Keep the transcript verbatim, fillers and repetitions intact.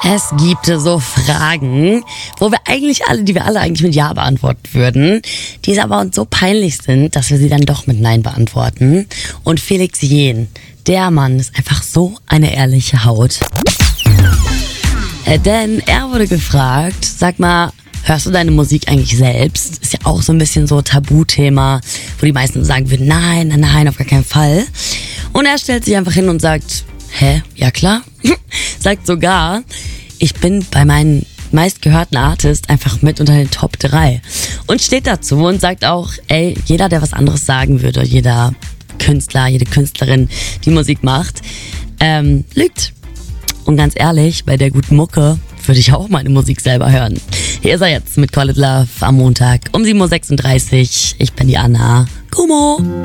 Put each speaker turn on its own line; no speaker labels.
Es gibt so Fragen, wo wir eigentlich alle, die wir alle eigentlich mit Ja beantworten würden, die aber uns so peinlich sind, dass wir sie dann doch mit Nein beantworten. Und Felix Jähn, der Mann, ist einfach so eine ehrliche Haut. Äh, denn er wurde gefragt, sag mal, hörst du deine Musik eigentlich selbst? Ist ja auch so ein bisschen so Tabuthema, wo die meisten sagen würden, nein, nein, nein, auf gar keinen Fall. Und er stellt sich einfach hin und sagt, hä, ja klar. Sagt sogar, ich bin bei meinen meistgehörten Artists einfach mit unter den Top drei. Und steht dazu und sagt auch, ey, jeder, der was anderes sagen würde, jeder Künstler, jede Künstlerin, die Musik macht, ähm, lügt. Und ganz ehrlich, bei der guten Mucke würde ich auch meine Musik selber hören. Hier ist er jetzt mit Call It Love am Montag um sieben Uhr sechsunddreißig. Ich bin die Anna. Gummo.